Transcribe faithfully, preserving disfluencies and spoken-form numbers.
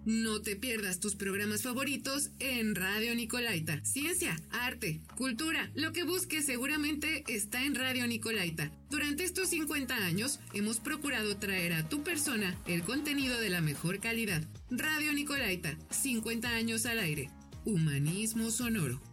No te pierdas tus programas favoritos en Radio Nicolaita. Ciencia, arte, cultura, lo que busques seguramente está en Radio Nicolaita. Durante estos cincuenta años hemos procurado traer a tu persona el contenido de la mejor calidad. Radio Nicolaita, cincuenta años al aire. Humanismo sonoro.